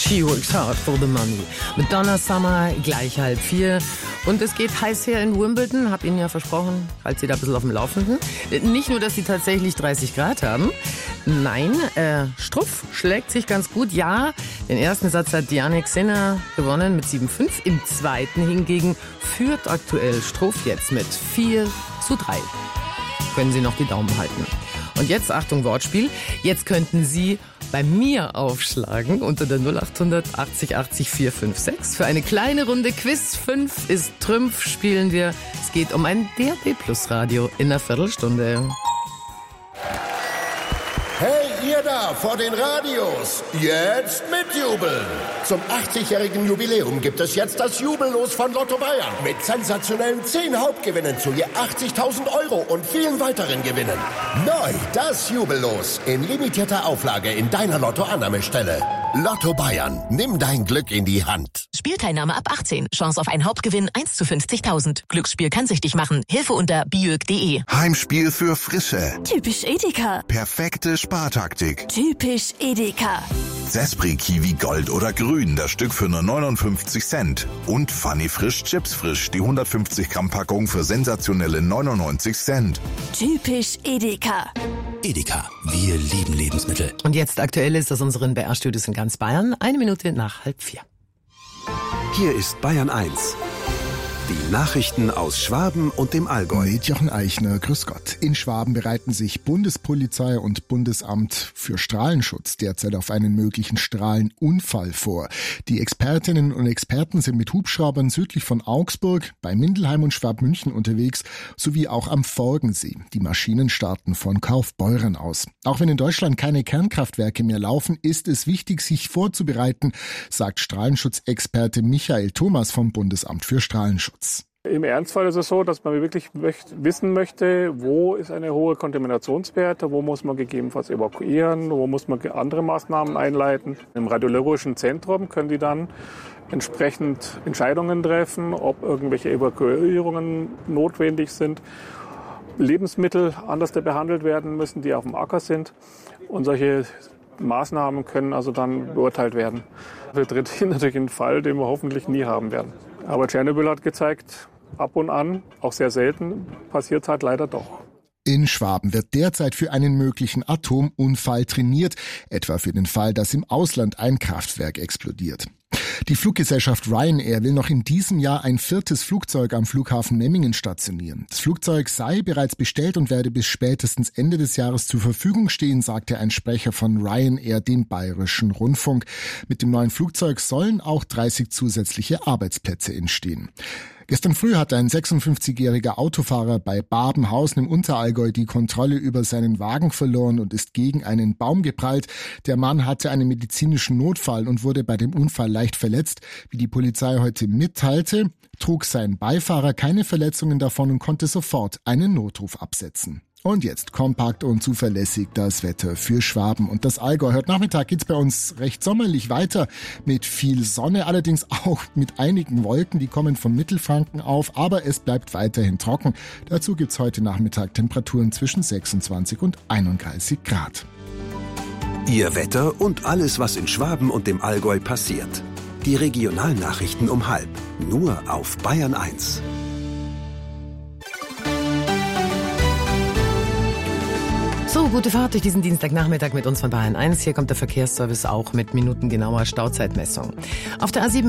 She works hard for the money. Mit Donna Summer, gleich 3:30. Und es geht heiß her in Wimbledon, hab Ihnen ja versprochen, halt Sie da ein bisschen auf dem Laufenden. Nicht nur, dass Sie tatsächlich 30 Grad haben, nein, Struff schlägt sich ganz gut. Ja, den ersten Satz hat Jannik Sinner gewonnen mit 7:5. Im zweiten hingegen führt aktuell Struff jetzt mit 4:3. Können Sie noch die Daumen halten. Und jetzt, Achtung, Wortspiel, jetzt könnten Sie bei mir aufschlagen unter der 0800 80 80 456. Für eine kleine Runde Quiz 5 ist Trümpf spielen wir. Es geht um ein DAB+ Radio in einer Viertelstunde. Hey, ihr da vor den Radios, jetzt mitjubeln! Zum 80-jährigen Jubiläum gibt es jetzt das Jubellos von Lotto Bayern. Mit sensationellen 10 Hauptgewinnen zu je 80.000 Euro und vielen weiteren Gewinnen. Neu das Jubellos in limitierter Auflage in deiner Lotto-Annahmestelle. Lotto Bayern, nimm dein Glück in die Hand. Spielteilnahme ab 18. Chance auf einen Hauptgewinn 1 zu 50.000. Glücksspiel kann süchtig machen. Hilfe unter biög.de. Heimspiel für Frische. Typisch Edeka. Perfekte Spartaktik. Typisch Edeka. Zespri Kiwi Gold oder Grün, das Stück für nur 59 Cent. Und Funny Frisch Chips Frisch, die 150 Gramm Packung für sensationelle 99 Cent. Typisch Edeka. Edeka, wir lieben Lebensmittel. Und jetzt aktuell ist aus unseren BR-Studios in ganz Bayern 1 Minute nach 3:30. Hier ist Bayern 1. Die Nachrichten aus Schwaben und dem Allgäu. Mit Jochen Eichner, grüß Gott. In Schwaben bereiten sich Bundespolizei und Bundesamt für Strahlenschutz derzeit auf einen möglichen Strahlenunfall vor. Die Expertinnen und Experten sind mit Hubschraubern südlich von Augsburg, bei Mindelheim und Schwabmünchen unterwegs, sowie auch am Forgensee. Die Maschinen starten von Kaufbeuren aus. Auch wenn in Deutschland keine Kernkraftwerke mehr laufen, ist es wichtig, sich vorzubereiten, sagt Strahlenschutzexperte Michael Thomas vom Bundesamt für Strahlenschutz. Im Ernstfall ist es so, dass man wirklich wissen möchte, wo ist eine hohe Kontaminationswerte, wo muss man gegebenenfalls evakuieren, wo muss man andere Maßnahmen einleiten. Im radiologischen Zentrum können die dann entsprechend Entscheidungen treffen, ob irgendwelche Evakuierungen notwendig sind, Lebensmittel anders behandelt werden müssen, die auf dem Acker sind. Und solche Maßnahmen können also dann beurteilt werden. Wir treten natürlich einen Fall, den wir hoffentlich nie haben werden. Aber Tschernobyl hat gezeigt, ab und an, auch sehr selten, passiert es halt leider doch. In Schwaben wird derzeit für einen möglichen Atomunfall trainiert, etwa für den Fall, dass im Ausland ein Kraftwerk explodiert. Die Fluggesellschaft Ryanair will noch in diesem Jahr ein 4. Flugzeug am Flughafen Memmingen stationieren. Das Flugzeug sei bereits bestellt und werde bis spätestens Ende des Jahres zur Verfügung stehen, sagte ein Sprecher von Ryanair dem Bayerischen Rundfunk. Mit dem neuen Flugzeug sollen auch 30 zusätzliche Arbeitsplätze entstehen. Gestern früh hat ein 56-jähriger Autofahrer bei Babenhausen im Unterallgäu die Kontrolle über seinen Wagen verloren und ist gegen einen Baum geprallt. Der Mann hatte einen medizinischen Notfall und wurde bei dem Unfall leicht verletzt. Wie die Polizei heute mitteilte, trug sein Beifahrer keine Verletzungen davon und konnte sofort einen Notruf absetzen. Und jetzt kompakt und zuverlässig das Wetter für Schwaben und das Allgäu. Heute Nachmittag geht's bei uns recht sommerlich weiter mit viel Sonne, allerdings auch mit einigen Wolken, die kommen vom Mittelfranken auf, aber es bleibt weiterhin trocken. Dazu gibt's heute Nachmittag Temperaturen zwischen 26 und 31 Grad. Ihr Wetter und alles, was in Schwaben und dem Allgäu passiert. Die Regionalnachrichten um 12:30. Nur auf Bayern 1. So, gute Fahrt durch diesen Dienstagnachmittag mit uns von Bayern 1. Hier kommt der Verkehrsservice auch mit minutengenauer Stauzeitmessung. Auf der A7